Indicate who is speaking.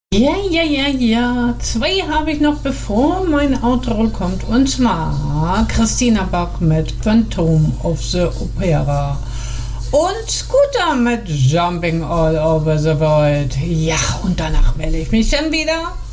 Speaker 1: Ja. Zwei habe ich noch, bevor mein Outro kommt. Und zwar Christina Bach mit Phantom of the Opera. Und Scooter mit Jumping All Over the World. Ja, und danach melde ich mich dann wieder.